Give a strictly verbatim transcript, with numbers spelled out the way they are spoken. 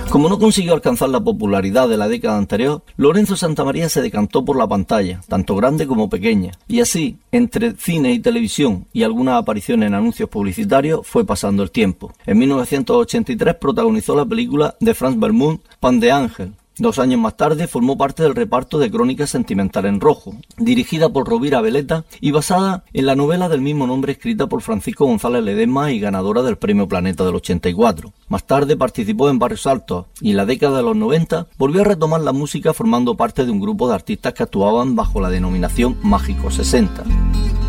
Como no consiguió alcanzar la popularidad de la década anterior, Lorenzo Santamaría se decantó por la pantalla, tanto grande como pequeña, y así, entre cine y televisión y algunas apariciones en anuncios publicitarios, fue pasando el tiempo. En mil novecientos ochenta y tres protagonizó la película de Franz Belmont, Pan de Ángel. Dos años más tarde formó parte del reparto de Crónica Sentimental en Rojo, dirigida por Rovira Veleta y basada en la novela del mismo nombre escrita por Francisco González Ledesma y ganadora del Premio Planeta del ochenta y cuatro. Más tarde participó en Barrios Altos y en la década de los noventa volvió a retomar la música formando parte de un grupo de artistas que actuaban bajo la denominación Mágico sesenta.